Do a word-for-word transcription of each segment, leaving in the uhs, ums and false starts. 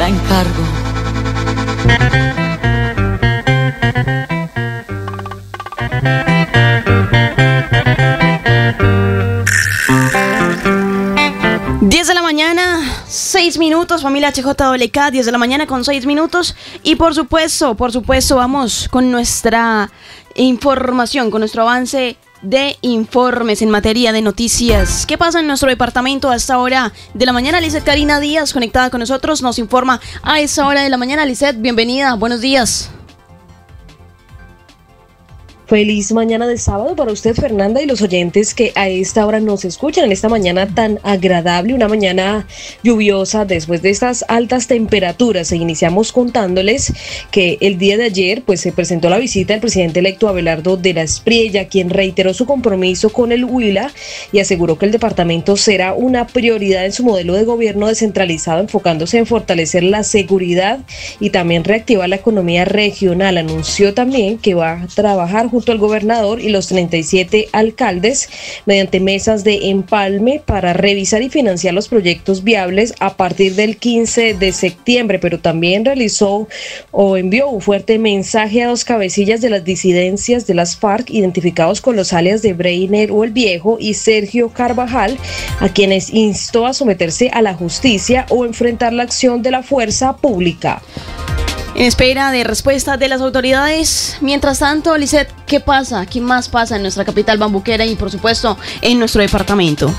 la encargo. diez de la mañana, seis minutos, familia H J W K, diez de la mañana con seis minutos. Y por supuesto, por supuesto, vamos con nuestra información, con nuestro avance de informes en materia de noticias. ¿Qué pasa en nuestro departamento a esta hora de la mañana? Lizeth Karina Díaz, conectada con nosotros, nos informa a esta hora de la mañana. Lizeth, bienvenida, buenos días. Feliz mañana de sábado para usted, Fernanda, y los oyentes que a esta hora nos escuchan en esta mañana tan agradable, una mañana lluviosa después de estas altas temperaturas. E iniciamos contándoles que el día de ayer pues se presentó la visita del presidente electo Abelardo de la Espriella, quien reiteró su compromiso con el Huila y aseguró que el departamento será una prioridad en su modelo de gobierno descentralizado, enfocándose en fortalecer la seguridad y también reactivar la economía regional. Anunció también que va a trabajar junto junto al gobernador y los treinta y siete alcaldes mediante mesas de empalme para revisar y financiar los proyectos viables a partir del quince de septiembre, pero también realizó o envió un fuerte mensaje a dos cabecillas de las disidencias de las FARC identificados con los alias de Breiner o el Viejo y Sergio Carvajal, a quienes instó a someterse a la justicia o enfrentar la acción de la fuerza pública. En espera de respuesta de las autoridades. Mientras tanto, Lizeth, ¿qué pasa? ¿Qué más pasa en nuestra capital bambuquera y, por supuesto, en nuestro departamento?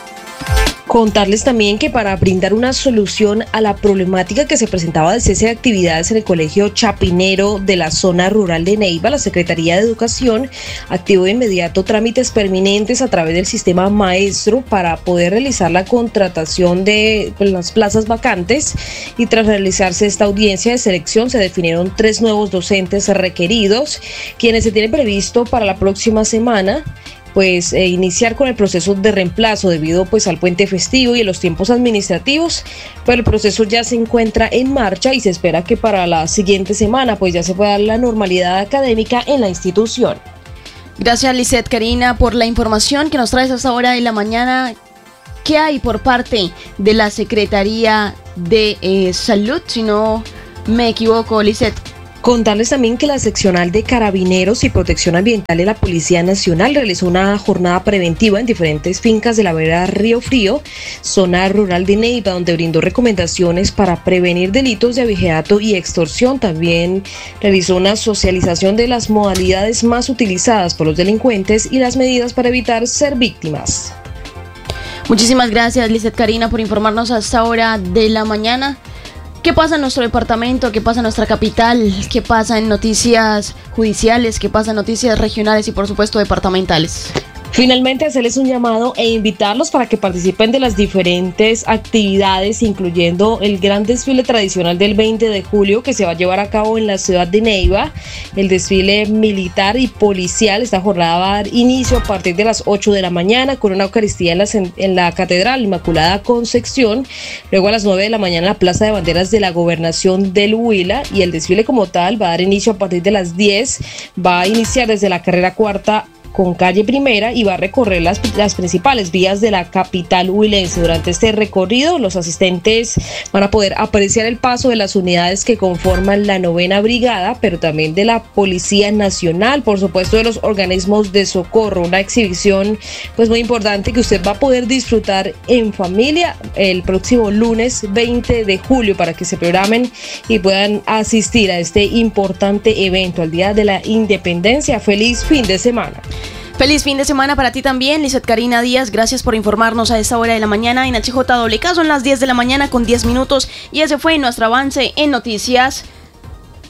Contarles también que para brindar una solución a la problemática que se presentaba de cese de actividades en el colegio Chapinero de la zona rural de Neiva, la Secretaría de Educación activó de inmediato trámites permanentes a través del sistema Maestro para poder realizar la contratación de pues, las plazas vacantes, y tras realizarse esta audiencia de selección se definieron tres nuevos docentes requeridos, quienes se tienen previsto para la próxima semana pues eh, iniciar con el proceso de reemplazo debido pues al puente festivo y a los tiempos administrativos, pero el proceso ya se encuentra en marcha y se espera que para la siguiente semana pues ya se pueda dar la normalidad académica en la institución. Gracias, Lizeth Karina, por la información que nos traes a esta hora de la mañana. ¿Qué hay por parte de la Secretaría de eh, Salud? Si no me equivoco, Lizeth. Contarles también que la seccional de Carabineros y Protección Ambiental de la Policía Nacional realizó una jornada preventiva en diferentes fincas de la vereda Río Frío, zona rural de Neiva, donde brindó recomendaciones para prevenir delitos de abigeato y extorsión. También realizó una socialización de las modalidades más utilizadas por los delincuentes y las medidas para evitar ser víctimas. Muchísimas gracias, Lizeth Karina, por informarnos a esta hora de la mañana. ¿Qué pasa en nuestro departamento? ¿Qué pasa en nuestra capital? ¿Qué pasa en noticias judiciales? ¿Qué pasa en noticias regionales y, por supuesto, departamentales? Finalmente, hacerles un llamado e invitarlos para que participen de las diferentes actividades, incluyendo el gran desfile tradicional del veinte de julio que se va a llevar a cabo en la ciudad de Neiva. El desfile militar y policial, esta jornada va a dar inicio a partir de las ocho de la mañana con una eucaristía en la, en la Catedral Inmaculada Concepción. Luego a las nueve de la mañana en la Plaza de Banderas de la Gobernación del Huila, y el desfile como tal va a dar inicio a partir de las diez. Va a iniciar desde la carrera cuarta con calle Primera y va a recorrer las, las principales vías de la capital huilense. Durante este recorrido, los asistentes van a poder apreciar el paso de las unidades que conforman la novena brigada, pero también de la Policía Nacional, por supuesto de los organismos de socorro. Una exhibición pues muy importante que usted va a poder disfrutar en familia el próximo lunes veinte de julio, para que se programen y puedan asistir a este importante evento, al Día de la Independencia. Feliz fin de semana. Feliz fin de semana para ti también, Lizeth Karina Díaz. Gracias por informarnos a esta hora de la mañana en H J W K. Son las diez de la mañana con diez minutos y ese fue nuestro avance en noticias